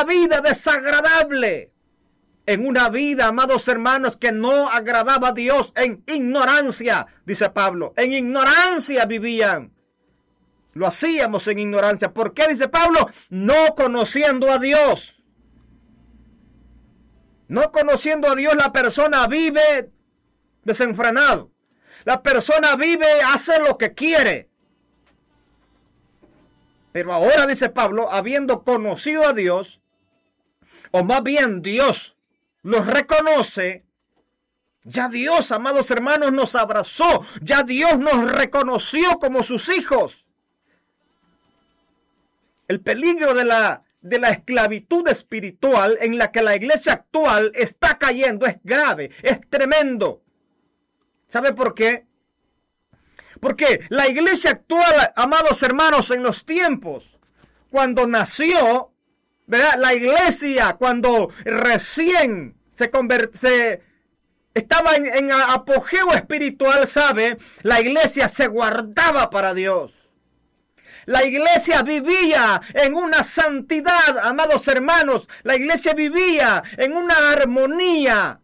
una vida desagradable, en una vida, amados hermanos, que no agradaba a Dios, en ignorancia, dice Pablo, en ignorancia vivían. Lo hacíamos en ignorancia. ¿Por qué, dice Pablo? No conociendo a Dios. No conociendo a Dios, la persona vive desenfrenado. La persona vive, hace lo que quiere. Pero ahora, dice Pablo, habiendo conocido a Dios, o más bien Dios los reconoce, ya Dios, amados hermanos, nos abrazó, ya Dios nos reconoció como sus hijos. El peligro de la esclavitud espiritual en la que la iglesia actual está cayendo es grave, es tremendo. ¿Sabe por qué? Porque la iglesia actual, amados hermanos, en los tiempos, cuando nació, ¿verdad? La iglesia, cuando recién estaba en apogeo espiritual, ¿sabe? La iglesia se guardaba para Dios. La iglesia vivía en una santidad, amados hermanos. La iglesia vivía en una armonía.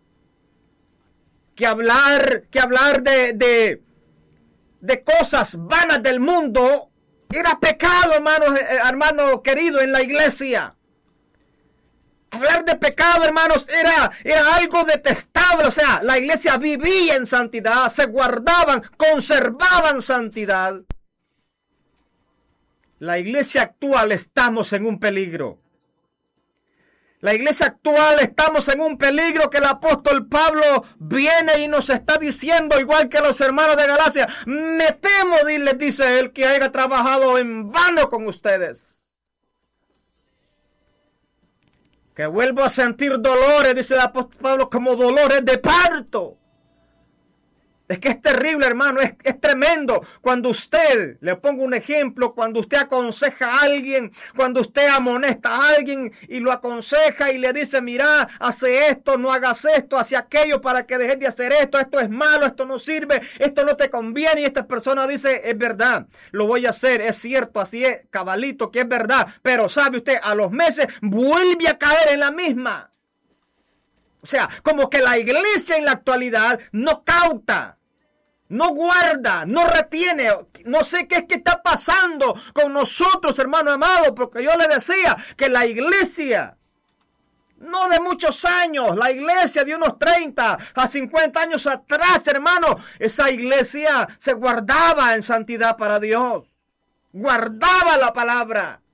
Que hablar de cosas vanas del mundo era pecado, hermano querido, en la iglesia. Hablar de pecado, hermanos, era algo detestable. O sea, la iglesia vivía en santidad, se guardaban, conservaban santidad. La iglesia actual estamos en un peligro. La iglesia actual estamos en un peligro que el apóstol Pablo viene y nos está diciendo, igual que los hermanos de Galacia. Me temo, les dice él, que haya trabajado en vano con ustedes. Que vuelvo a sentir dolores, dice el apóstol Pablo, como dolores de parto. Es que es terrible, hermano, es tremendo. Cuando usted, le pongo un ejemplo, cuando usted aconseja a alguien, cuando usted amonesta a alguien y lo aconseja y le dice, mira, hace esto, no hagas esto, hace aquello para que dejes de hacer esto es malo, esto no sirve, esto no te conviene. Y esta persona dice, es verdad, lo voy a hacer, es cierto, así es, cabalito, que es verdad. Pero sabe usted, a los meses vuelve a caer en la misma. O sea, como que la iglesia en la actualidad no cauta, no guarda, no retiene. No sé qué es que está pasando con nosotros, hermano amado, porque yo le decía que la iglesia, no de muchos años, la iglesia de unos 30 a 50 años atrás, hermano, esa iglesia se guardaba en santidad para Dios, guardaba la palabra.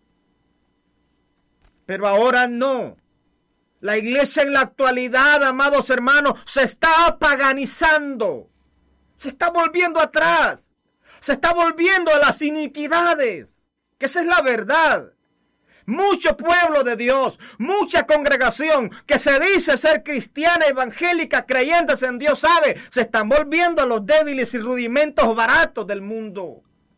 Pero ahora no. La iglesia en la actualidad, amados hermanos, se está paganizando. Se está volviendo atrás. Se está volviendo a las iniquidades. Que esa es la verdad. Mucho pueblo de Dios, mucha congregación que se dice ser cristiana, evangélica, creyentes en Dios, sabe, se están volviendo a los débiles y rudimentos baratos del mundo.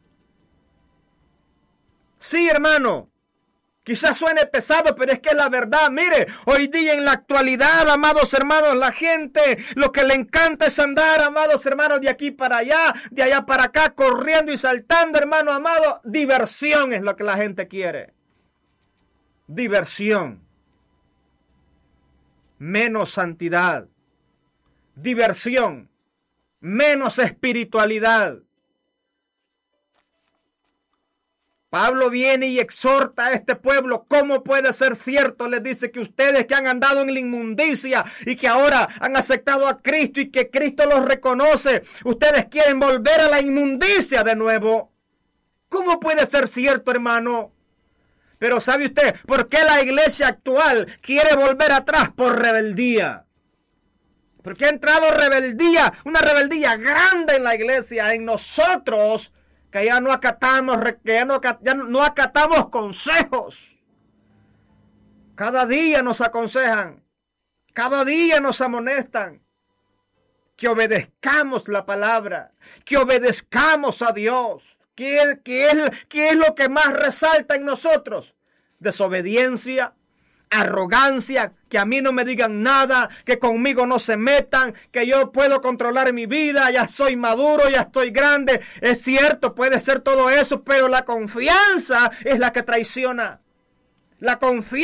Sí, hermano. Quizás suene pesado, pero es que es la verdad. Mire, hoy día en la actualidad, amados hermanos, la gente lo que le encanta es andar, amados hermanos, de aquí para allá, de allá para acá, corriendo y saltando, hermano amado. Diversión es lo que la gente quiere. Diversión. Menos santidad. Diversión. Menos espiritualidad. Pablo viene y exhorta a este pueblo. ¿Cómo puede ser cierto? Les dice que ustedes que han andado en la inmundicia y que ahora han aceptado a Cristo y que Cristo los reconoce, ustedes quieren volver a la inmundicia de nuevo. ¿Cómo puede ser cierto, hermano? Pero ¿sabe usted por qué la iglesia actual quiere volver atrás? Por rebeldía. Porque ha entrado rebeldía, una rebeldía grande en la iglesia, en nosotros, que ya no acatamos, ya no acatamos consejos. Cada día nos aconsejan, cada día nos amonestan, que obedezcamos la palabra, que obedezcamos a Dios. ¿Qué es lo que más resalta en nosotros? Desobediencia, arrogancia, que a mí no me digan nada, que conmigo no se metan, que yo puedo controlar mi vida, ya soy maduro, ya estoy grande. Es cierto, puede ser todo eso, pero la confianza es la que traiciona. La confianza